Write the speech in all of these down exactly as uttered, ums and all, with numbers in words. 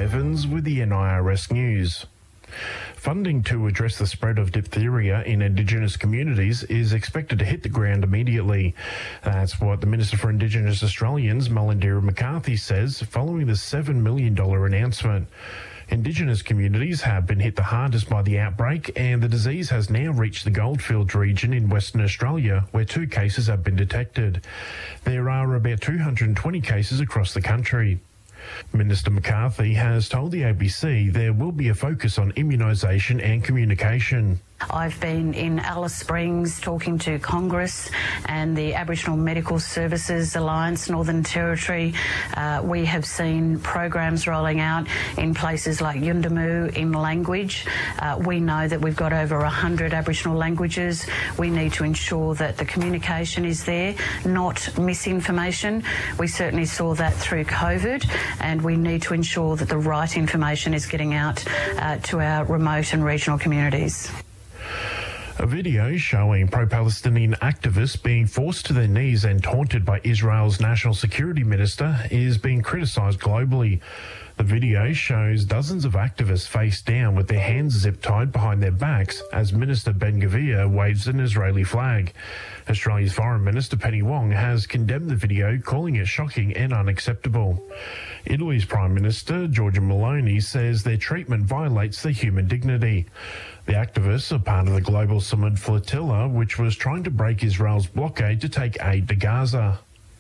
Evans with the N I R S News. Funding to address the spread of diphtheria in Indigenous communities is expected to hit the ground immediately. That's what the Minister for Indigenous Australians, Mullendera McCarthy, says following the seven million dollars announcement. Indigenous communities have been hit the hardest by the outbreak, and the disease has now reached the Goldfields region in Western Australia, where two cases have been detected. There are about two hundred twenty cases across the country. Minister McCarthy has told the A B C there will be a focus on immunisation and communication. I've been in Alice Springs talking to Congress and the Aboriginal Medical Services Alliance, Northern Territory. Uh, we have seen programs rolling out in places like Yuendumu in language. Uh, we know that we've got over one hundred Aboriginal languages. We need to ensure that the communication is there, not misinformation. We certainly saw that through COVID, and we need to ensure that the right information is getting out uh, to our remote and regional communities. A video showing pro-Palestinian activists being forced to their knees and taunted by Israel's National Security Minister is being criticised globally. The video shows dozens of activists face down with their hands zip-tied behind their backs as Minister Ben-Gvir waves an Israeli flag. Australia's Foreign Minister Penny Wong has condemned the video, calling it shocking and unacceptable. Italy's Prime Minister Giorgia Meloni says their treatment violates their human dignity. The activists are part of the Global Summit Flotilla, which was trying to break Israel's blockade to take aid to Gaza.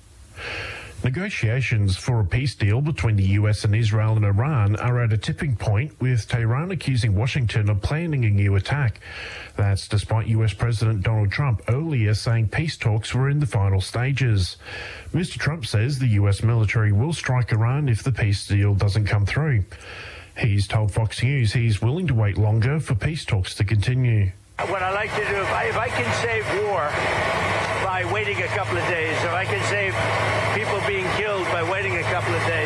Negotiations for a peace deal between the U S and Israel and Iran are at a tipping point, with Tehran accusing Washington of planning a new attack. That's despite U S President Donald Trump earlier saying peace talks were in the final stages. Mister Trump says the U S military will strike Iran if the peace deal doesn't come through. He's told Fox News he's willing to wait longer for peace talks to continue. What I like to do, if I, if I can save war by waiting a couple of days, if I can save people being killed by waiting a couple of days,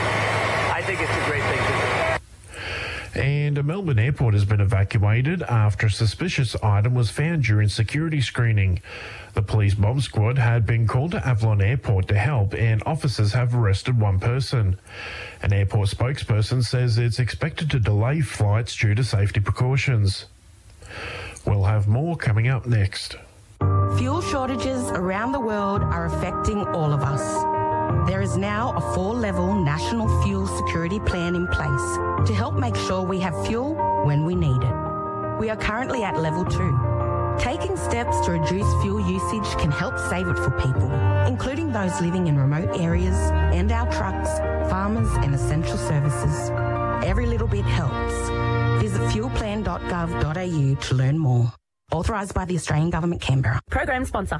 I think it's a great thing to do. And a Melbourne airport has been evacuated after a suspicious item was found during security screening. The police bomb squad had been called to Avalon Airport to help, and officers have arrested one person. An airport spokesperson says it's expected to delay flights due to safety precautions. We'll have more coming up next. Fuel shortages around the world are affecting all of us. There is now a four-level national fuel security plan in place to help make sure we have fuel when we need it. We are currently at level two. Taking steps to reduce fuel usage can help save it for people, including those living in remote areas and our trucks, farmers and essential services. Every little bit helps. Visit fuel plan dot gov dot a u to learn more. Authorised by the Australian Government, Canberra. Program sponsor.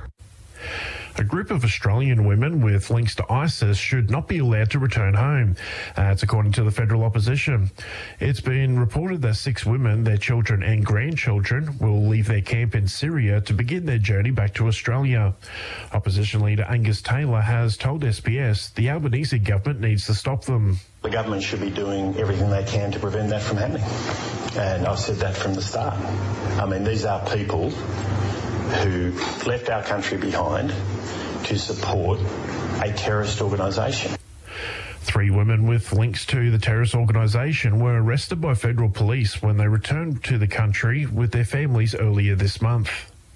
A group of Australian women with links to ISIS should not be allowed to return home. That's according to the federal opposition. It's been reported that six women, their children and grandchildren, will leave their camp in Syria to begin their journey back to Australia. Opposition leader Angus Taylor has told S B S the Albanese government needs to stop them. The government should be doing everything they can to prevent that from happening. And I've said that from the start. I mean, these are people who left our country behind to support a terrorist organisation. Three women with links to the terrorist organisation were arrested by federal police when they returned to the country with their families earlier this month.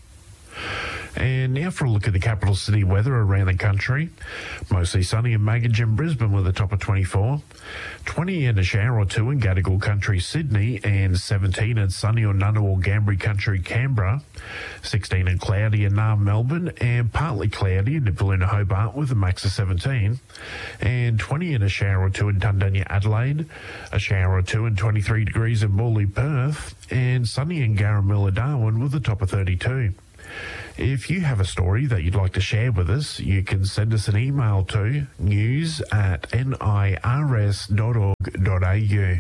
And now for a look at the capital city weather around the country. Mostly sunny in Maggie and Brisbane with a top of twenty-four. twenty and a shower or two in Gadigal Country, Sydney, and seventeen and sunny or Ngunnawal Gambri Country, Canberra. sixteen and cloudy in Naarm, Melbourne, and partly cloudy in Nipaluna, Hobart with a max of seventeen. And twenty and a shower or two in Tundunya, Adelaide. A shower or two and twenty-three degrees in Morley, Perth. And sunny in Garramilla, Darwin with a top of thirty-two. If you have a story that you'd like to share with us, you can send us an email to news at nirs dot org dot a u.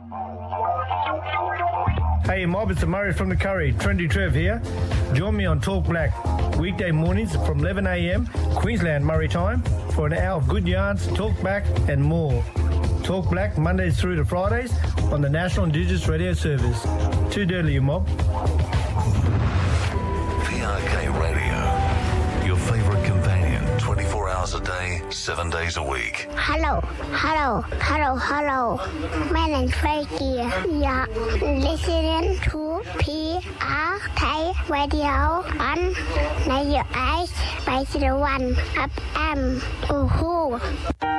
Hey mob, it's Murray from the Curry. Trendy Trev here. Join me on Talk Black weekday mornings from eleven a m Queensland Murray time for an hour of good yarns, talk back and more. Talk Black Mondays through to Fridays on the National Indigenous Radio Service. Too dirty, you mob. P R K Radio, your favourite companion, twenty-four hours a day, seven days a week. Hello, hello, hello, hello. My name's Frankie. You're listening to P R Thai Radio on ninety-eight point one F M. Ooh.